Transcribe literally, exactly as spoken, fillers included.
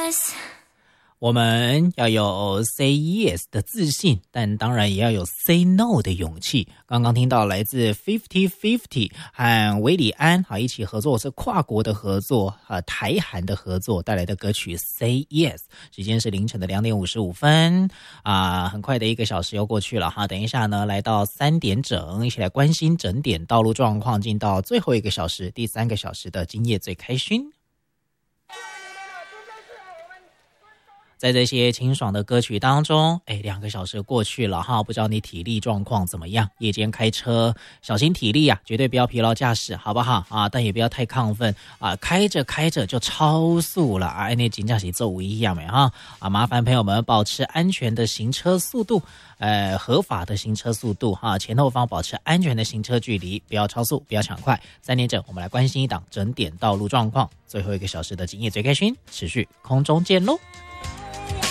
yes。 我们要有 say yes 的自信，但当然也要有 say no 的勇气。刚刚听到来自 Fifty Fifty 和韦礼安好一起合作，是跨国的合作，呃，台韩的合作带来的歌曲 Say Yes。时间是凌晨的两点五十五分啊、呃，很快的一个小时又过去了哈。等一下呢，来到三点整，一起来关心整点道路状况，进到最后一个小时，第三个小时的今夜最开心。在这些清爽的歌曲当中，哎，两个小时过去了哈，不知道你体力状况怎么样？夜间开车小心体力啊，绝对不要疲劳驾驶，好不好啊？但也不要太亢奋啊，开着开着就超速了啊！那警驾驶做无一样没哈啊？麻烦朋友们保持安全的行车速度，呃，合法的行车速度哈，前后方保持安全的行车距离，不要超速，不要抢快。三点整，我们来关心一档整点道路状况，最后一个小时的今夜最开心，持续空中见喽。